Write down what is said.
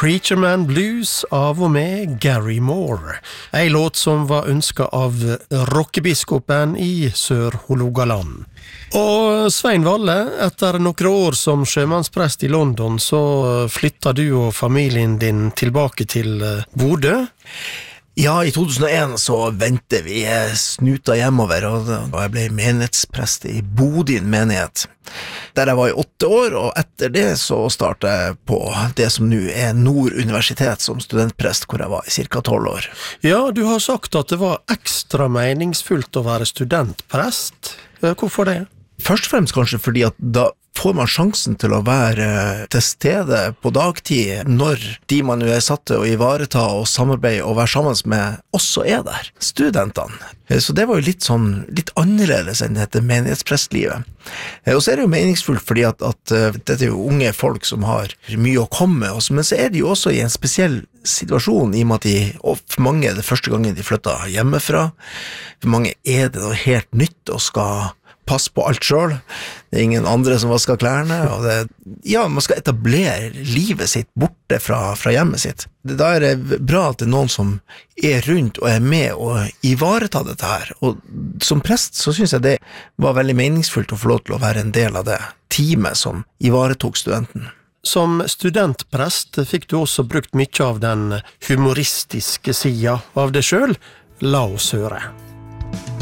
Preacher Man Blues av og med Gary Moore. En låt som var ønsket av rockebiskopen i Sør-Hålogaland. Og Svein Valle, etter noen år som sjømannsprest i London, så flyttet du og familien din tilbake til Bodø. Ja, i 2001 så ventet vi snuta hjemover, og jeg ble menighetsprest i Bodin menighet. Der jeg var i 8 år, og etter det så startet jeg på det som nå Nord Universitet som studentprest, hvor jeg var i cirka 12 år. Ja, du har sagt at det var ekstra meningsfullt å være studentprest. Hvorfor det? Først og fremst kanskje fordi at da får man sjansen til å være til stede på dagtid når de man jo satt til å ivareta og samarbeide og være sammen med også der, studentene. Så det var jo litt annerledes enn dette menighetsprestlivet. Og så det jo meningsfullt fordi at dette jo unge folk som har mye å komme med, men så det jo også i en spesiell situasjon i og med at for mange det første gangen de flyttet hjemmefra. For mange det noe helt nytt og skal pass på alt selv. Det ingen andre som vasker klærne, og man skal etablere livet sitt borte fra hjemmet sitt. Da det bra at det noen som rundt og med og ivaretar dette her. Og som prest så synes jeg det var veldig meningsfullt å få lov til å være en del av det teamet som ivaretok studenten. Som studentprest fikk du også brukt mye av den humoristiske siden av det selv. La oss høre.